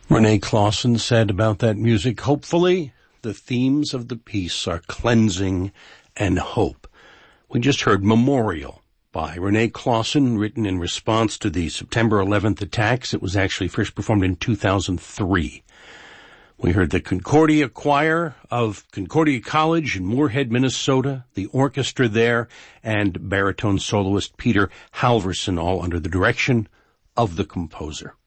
Renee Clausen said about that music, hopefully the themes of the piece are cleansing and hope. We just heard Memorial by Renee Clausen, written in response to the September 11th attacks. It was actually first performed in 2003. We heard the Concordia Choir of Concordia College in Moorhead, Minnesota, the orchestra there, and baritone soloist Peter Halverson, all under the direction of the composer.